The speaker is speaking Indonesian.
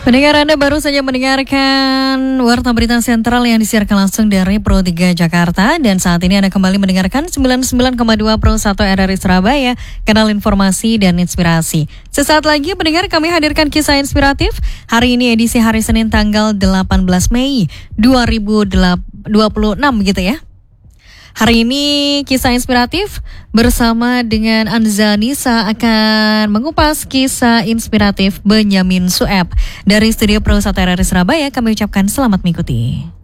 Pendengar, Anda baru saja mendengarkan Warta Berita Sentral yang disiarkan langsung dari Pro 3 Jakarta. Dan saat ini Anda kembali mendengarkan 99,2 Pro 1 RRI Surabaya, kanal informasi dan inspirasi. Sesaat lagi pendengar, kami hadirkan kisah inspiratif. Hari ini edisi hari Senin tanggal 18 Mei 2026 gitu ya. Hari ini kisah inspiratif bersama dengan Anzanisa akan mengupas kisah inspiratif Benyamin Sueb. Dari studio Pro 1 RRI Surabaya kami ucapkan selamat mengikuti.